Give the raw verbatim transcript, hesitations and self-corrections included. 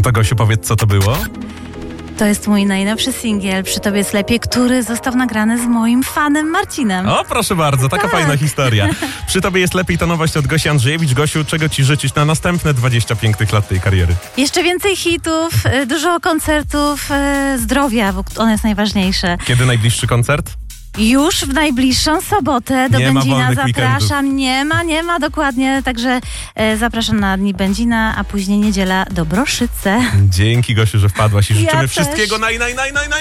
No to Gosiu, powiedz, co to było? To jest mój najnowszy singiel Przy Tobie jest lepiej, który został nagrany z moim fanem Marcinem. O, proszę bardzo, taka Tak. fajna historia. Przy Tobie jest lepiej, to nowość od Gosi Andrzejewicz. Gosiu, czego Ci życzyć na następne dwadzieścia pięknych lat tej kariery? Jeszcze więcej hitów, y, dużo koncertów, y, zdrowia, bo ono jest najważniejsze. Kiedy najbliższy koncert? Już w najbliższą sobotę do Nie ma Będzina wolnych zapraszam. weekendów. Nie ma, nie ma, dokładnie. Także e, zapraszam na Dni Będzina, a później niedziela do Broszyce. Dzięki, Gosiu, że wpadłaś i życzymy Ja wszystkiego też. naj, naj, naj, naj, naj